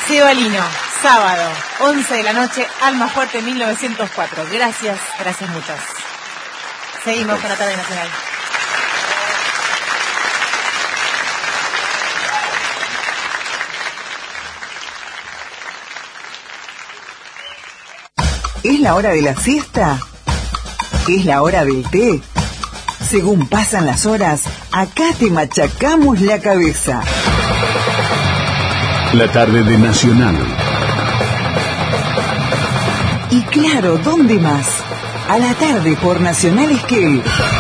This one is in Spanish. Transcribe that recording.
Cebalino, sábado, 11 de la noche, Alma Fuerte 1904. Gracias muchas. Seguimos con la tarde nacional. ¿Es la hora de la siesta? ¿Es la hora del té? Según pasan las horas, acá te machacamos la cabeza. La tarde de Nacional. Y claro, ¿dónde más? A la tarde por Nacional Esquel.